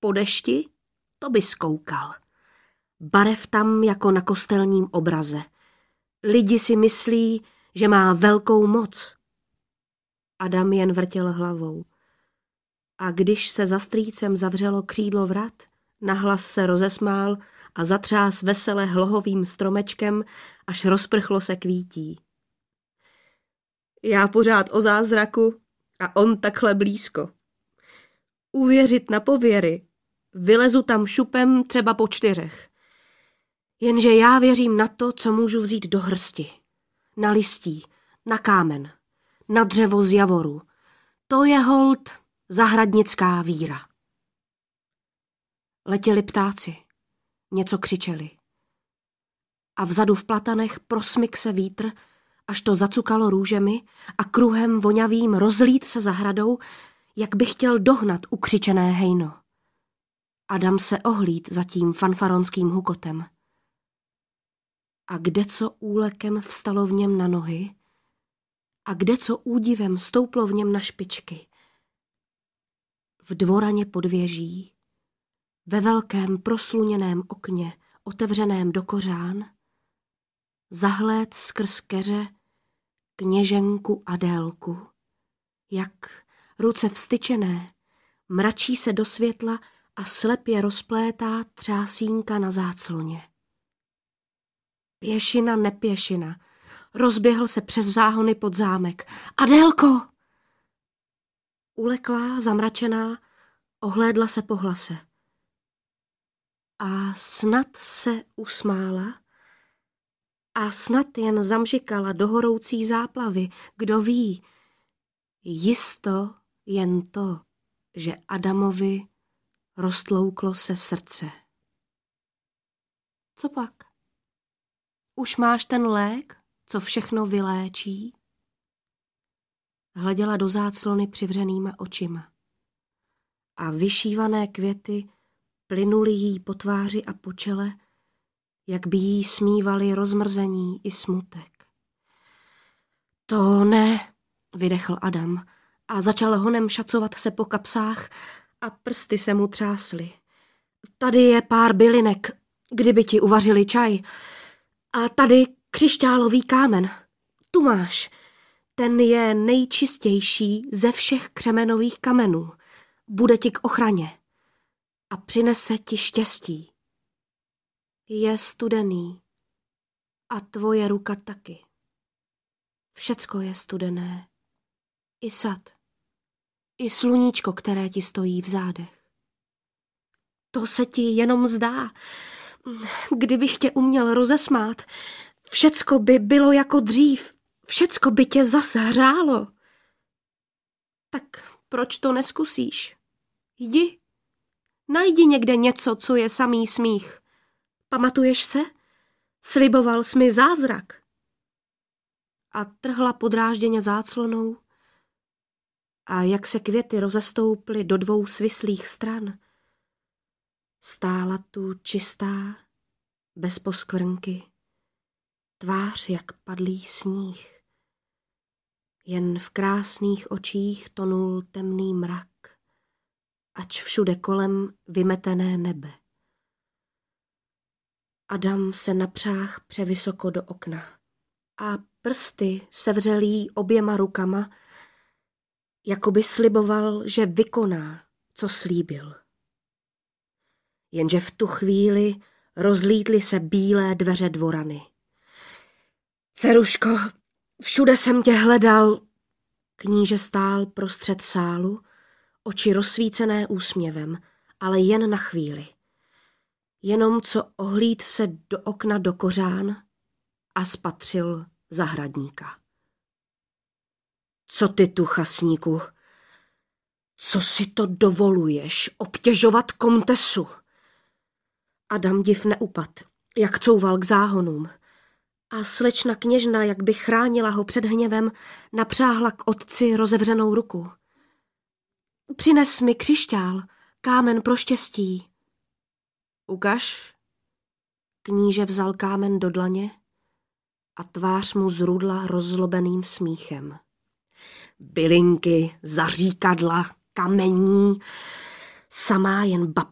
Po dešti? To by skoukal. Barev tam jako na kostelním obraze. Lidi si myslí, že má velkou moc. Adam jen vrtěl hlavou. A když se za strýcem zavřelo křídlo vrat, nahlas se rozesmál a zatřás vesele hlohovým stromečkem, až rozprchlo se kvítí. Já pořád o zázraku a on takhle blízko. Uvěřit na pověry, vylezu tam šupem třeba po 4. Jenže já věřím na to, co můžu vzít do hrsti. Na listí, na kámen, na dřevo z javoru. To je holt zahradnická víra. Letěli ptáci, něco křičeli. A vzadu v platanech prosmyk se vítr, až to zacukalo růžemi a kruhem vonavým rozlít se zahradou, jak by chtěl dohnat ukřičené hejno. Adam se ohlíd za tím fanfaronským hukotem. A kdeco úlekem vstalo v něm na nohy a kdeco údivem stouplo v něm na špičky. V dvoraně pod věží, ve velkém prosluněném okně, otevřeném do kořán, zahléd skrz keře kněženku Adélku, jak ruce vstyčené mračí se do světla a slepě rozplétá třásínka na zácloně. Pěšina nepěšina, rozběhl se přes záhony pod zámek. Adélko! Uleklá, zamračená, ohlédla se po hlase. A snad se usmála a snad jen zamžikala do horoucí záplavy. Kdo ví, jisto jen to, že Adamovi roztlouklo se srdce. Co pak? Už máš ten lék, co všechno vyléčí? Hleděla do záclony přivřenýma očima. A vyšívané květy plynuly jí po tváři a po čele, jak by jí smívali rozmrzení i smutek. To ne, vydechl Adam a začal honem šacovat se po kapsách a prsty se mu třásly. Tady je pár bylinek, kdyby ti uvařili čaj. A tady křišťálový kámen. Tu máš. Ten je nejčistější ze všech křemenových kamenů. Bude ti k ochraně. A přinese ti štěstí. Je studený. A tvoje ruka taky. Všecko je studené. I sad. I sluníčko, které ti stojí v zádech. To se ti jenom zdá. Kdybych tě uměl rozesmát, všecko by bylo jako dřív. Všecko by tě zas hrálo. Tak proč to neskusíš? Jdi. Najdi někde něco, co je samý smích. Pamatuješ se? Sliboval jsi mi zázrak. A trhla podrážděně záclonou a jak se květy rozestouply do 2 svislých stran, stála tu čistá, bez poskvrnky, tvář jak padlý sníh. Jen v krásných očích tonul temný mrak, ač všude kolem vymetené nebe. Adam se napřáhl převysoko do okna a prsty sevřelý oběma rukama, jako by sliboval, že vykoná, co slíbil. Jenže v tu chvíli rozlítly se bílé dveře dvorany. Ceruško, všude jsem tě hledal. Kníže stál prostřed sálu, oči rozsvícené úsměvem, ale jen na chvíli. Jenom co ohlíd se do okna do kořán a spatřil zahradníka. Co ty tu, chasníku? Co si to dovoluješ obtěžovat komtesu? Adam div neupad, jak couval k záhonům. A slečna kněžna, jak by chránila ho před hněvem, napřáhla k otci rozevřenou ruku. Přines mi křišťál, kámen pro štěstí. Ukaž. Kníže vzal kámen do dlaně a tvář mu zrudla rozzlobeným smíchem. Bylinky, zaříkadla, kamení, samá jen